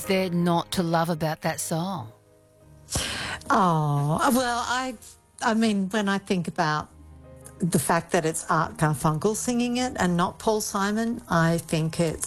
there not to love about that song? Oh, well, I mean, when I think about the fact that it's Art Garfunkel singing it and not Paul Simon, I think it's